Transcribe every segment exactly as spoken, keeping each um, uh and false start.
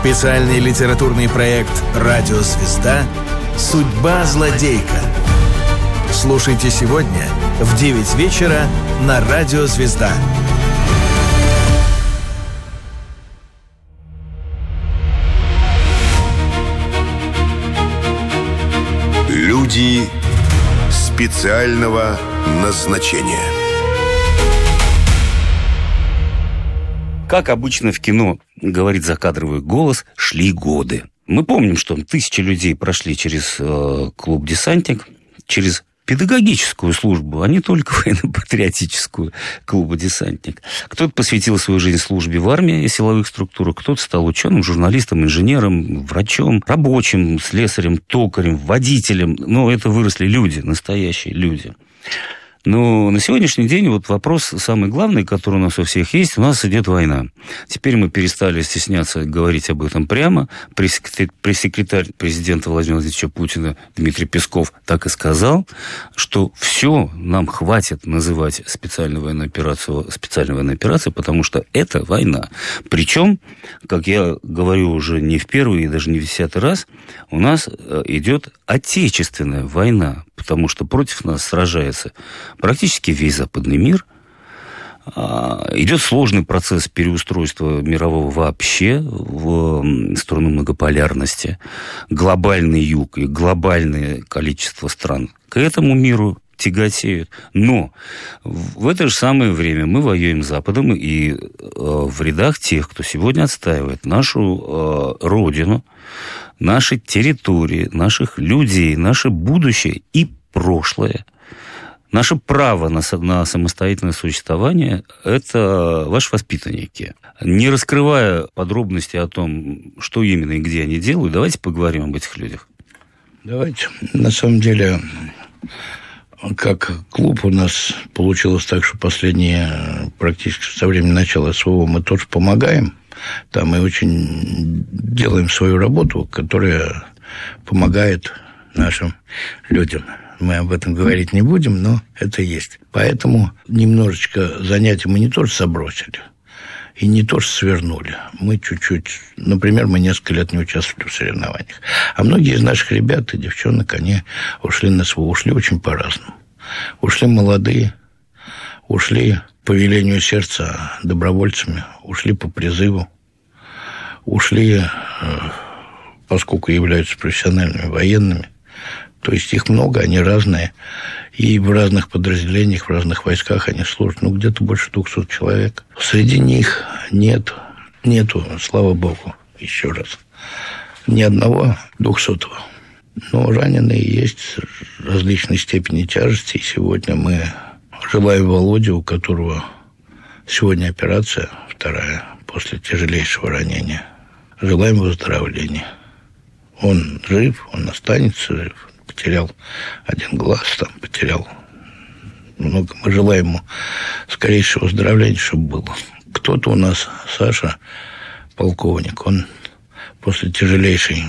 Специальный литературный проект «Радиозвезда. Судьба злодейка». Слушайте сегодня в девять вечера на «Радио Звезда». Люди специального назначения. Как обычно в кино говорит закадровый голос, шли годы. Мы помним, что тысячи людей прошли через э, клуб «Десантник», через педагогическую службу, а не только военно-патриотическую клуба «Десантник». Кто-то посвятил свою жизнь службе в армии и силовых структурах, кто-то стал ученым, журналистом, инженером, врачом, рабочим, слесарем, токарем, водителем. Но это выросли люди, настоящие люди. Но на сегодняшний день вот вопрос самый главный, который у нас у всех есть, у нас идет война. Теперь мы перестали стесняться говорить об этом прямо. Пресс-секретарь президента Владимира Владимировича Путина Дмитрий Песков так и сказал, что все, нам хватит называть специальную военную операцию специальной военной операцией, потому что это война. Причем, как я говорю уже не в первый и даже не в десятый раз, у нас идет отечественная война, потому что против нас сражается практически весь западный мир. Идет сложный процесс переустройства мирового вообще в сторону многополярности. Глобальный юг и глобальное количество стран к этому миру тяготеют. Но в это же самое время мы воюем с Западом, и в рядах тех, кто сегодня отстаивает нашу родину, наши территории, наших людей, наше будущее и прошлое, наше право на, на самостоятельное существование – это ваши воспитанники. Не раскрывая подробности о том, что именно и где они делают, давайте поговорим об этих людях. Давайте. На самом деле, как клуб у нас получилось так, что последние, практически со времени начала СВО, мы тоже помогаем. Там мы очень делаем свою работу, которая помогает нашим людям. Мы об этом говорить не будем, но это есть. Поэтому немножечко занятий мы не тоже забросили и не тоже свернули. Мы чуть-чуть... Например, мы несколько лет не участвовали в соревнованиях. А многие из наших ребят и девчонок, они ушли на СВО, ушли очень по-разному. Ушли молодые, ушли по велению сердца добровольцами, ушли по призыву, ушли, поскольку являются профессиональными военными. То есть их много, они разные. И в разных подразделениях, в разных войсках они служат. Ну, где-то больше двухсот человек. Среди них нет, нету, слава богу, еще раз, ни одного двухсотого. Но раненые есть различной степени тяжести. И сегодня мы желаем Володе, у которого сегодня операция вторая после тяжелейшего ранения. Желаем выздоровления. Он жив, он останется жив. Потерял один глаз, там, потерял много. Мы желаем ему скорейшего выздоровления, чтобы было. Кто-то у нас, Саша, полковник, он после тяжелейшей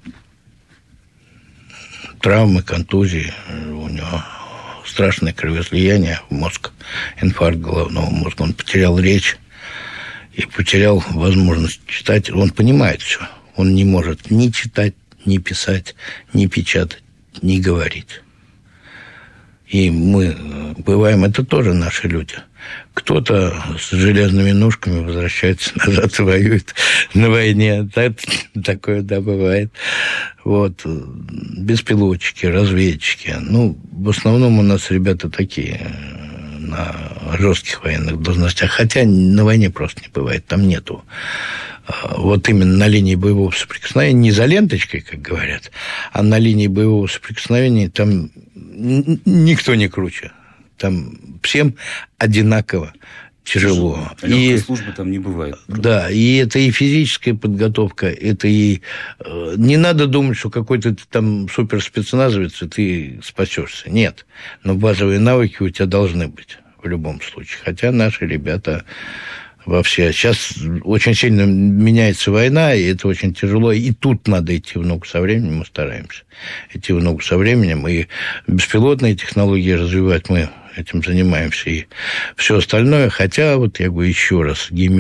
травмы, контузии, у него страшное кровоизлияние в мозг, инфаркт головного мозга, он потерял речь и потерял возможность читать. Он понимает все. Он не может ни читать, ни писать, ни печатать, ни говорить. И мы бываем, это тоже наши люди. Кто-то с железными ножками возвращается назад и воюет на войне. Так, такое, да, бывает. Вот. Беспилотчики, разведчики. Ну, в основном у нас ребята такие на жестких военных должностях. Хотя на войне просто не бывает. Там нету вот именно на линии боевого соприкосновения, не за ленточкой, как говорят, а на линии боевого соприкосновения там никто не круче. Там всем одинаково тяжело. Легкой и службы там не бывает. Да, и это и физическая подготовка, это и... Не надо думать, что какой-то ты там суперспецназовец, и ты спасешься. Нет. Но базовые навыки у тебя должны быть в любом случае. Хотя наши ребята во все... Сейчас очень сильно меняется война, и это очень тяжело. И тут надо идти в ногу со временем, мы стараемся идти в ногу со временем. И беспилотные технологии развивать мы этим занимаемся. И все остальное. Хотя, вот я говорю еще раз,